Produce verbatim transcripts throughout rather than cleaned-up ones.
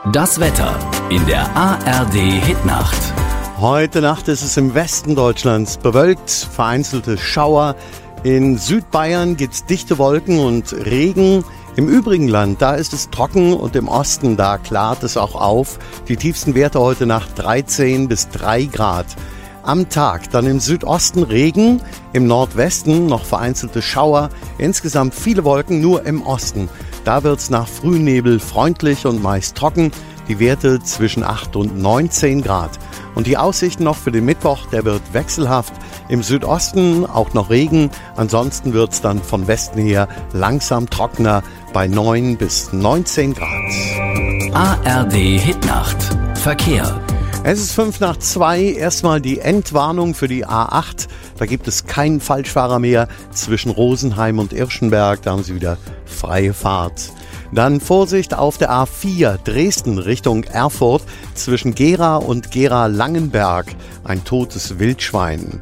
Das Wetter in der A R D-Hitnacht. Heute Nacht ist es im Westen Deutschlands bewölkt, vereinzelte Schauer. In Südbayern gibt's dichte Wolken und Regen. Im übrigen Land, da ist es trocken und im Osten, da klart es auch auf. Die tiefsten Werte heute Nacht dreizehn bis drei Grad. Am Tag dann im Südosten Regen, im Nordwesten noch vereinzelte Schauer. Insgesamt viele Wolken, nur im Osten. Da wird's nach Frühnebel freundlich und meist trocken. Die Werte zwischen acht und neunzehn Grad. Und die Aussichten noch für den Mittwoch, der wird wechselhaft. Im Südosten auch noch Regen. Ansonsten wird's dann von Westen her langsam trockener bei neun bis neunzehn Grad. A R D-Hitnacht. Verkehr. Es ist fünf nach zwei. Erstmal die Endwarnung für die A acht. Da gibt es keinen Falschfahrer mehr zwischen Rosenheim und Irschenberg. Da haben Sie wieder freie Fahrt. Dann Vorsicht auf der A vier Dresden Richtung Erfurt zwischen Gera und Gera-Langenberg. Ein totes Wildschwein.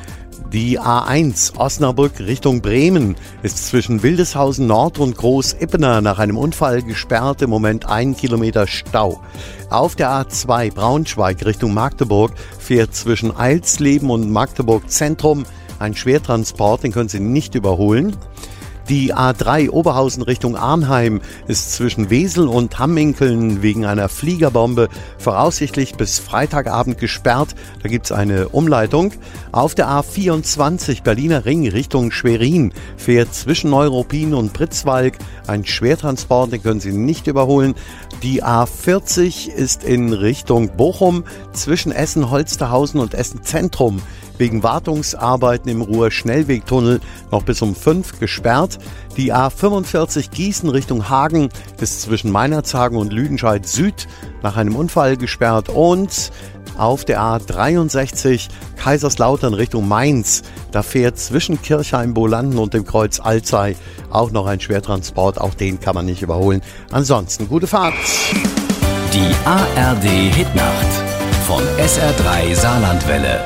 Die A eins Osnabrück Richtung Bremen ist zwischen Wildeshausen Nord und Groß-Ippener nach einem Unfall gesperrt, im Moment ein Kilometer Stau. Auf der A zwei Braunschweig Richtung Magdeburg fährt zwischen Eilsleben und Magdeburg Zentrum ein Schwertransport, den können Sie nicht überholen. Die A drei Oberhausen Richtung Arnheim ist zwischen Wesel und Hamminkeln wegen einer Fliegerbombe voraussichtlich bis Freitagabend gesperrt. Da gibt's eine Umleitung. Auf der A vierundzwanzig Berliner Ring Richtung Schwerin fährt zwischen Neuruppin und Pritzwalk ein Schwertransport, den können Sie nicht überholen. Die A vierzig ist in Richtung Bochum zwischen Essen-Holsterhausen und Essen-Zentrum wegen Wartungsarbeiten im Ruhr-Schnellwegtunnel noch bis um fünf gesperrt. Die A fünfundvierzig Gießen Richtung Hagen ist zwischen Meinerzhagen und Lüdenscheid Süd nach einem Unfall gesperrt. Und auf der A dreiundsechzig Kaiserslautern Richtung Mainz, da fährt zwischen Kirchheim-Bolanden und dem Kreuz Alzey auch noch ein Schwertransport. Auch den kann man nicht überholen. Ansonsten gute Fahrt. Die A R D-Hitnacht von S R drei Saarlandwelle.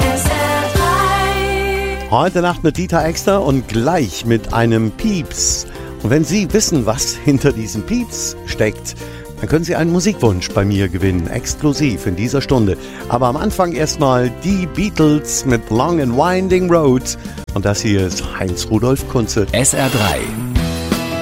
Heute Nacht mit Dieter Exter und gleich mit einem Pieps. Und wenn Sie wissen, was hinter diesem Pieps steckt, dann können Sie einen Musikwunsch bei mir gewinnen, exklusiv in dieser Stunde. Aber am Anfang erstmal die Beatles mit Long and Winding Road. Und das hier ist Heinz Rudolf Kunze. S R drei